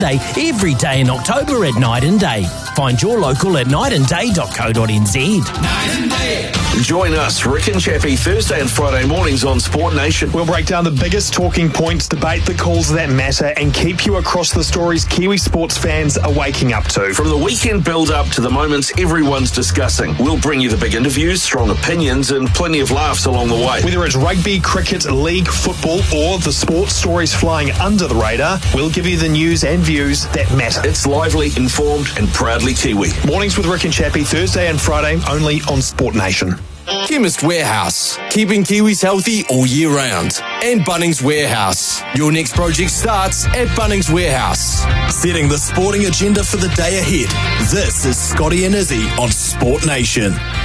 every day in October at Night and Day. Find your local at nightandday.co.nz. Night and Day. Join us, Rick and Chappie, Thursday and Friday mornings on Sport Nation. We'll break down the biggest talking points, debate the calls that matter, and keep you across the stories Kiwi sports fans are waking up to. From the weekend build-up to the moments everyone's discussing, we'll bring you the big interviews, strong opinions, and plenty of laughs along the way. Whether it's rugby, cricket, league, football, or the sports stories flying under the radar, we'll give you the news and views that matter. It's lively, informed, and proudly Kiwi. Mornings with Rick and Chappie, Thursday and Friday, only on Sport Nation. Chemist Warehouse, keeping Kiwis healthy all year round. And Bunnings Warehouse. Your next project starts at Bunnings Warehouse. Setting the sporting agenda for the day ahead. This is Scotty and Izzy on Sport Nation.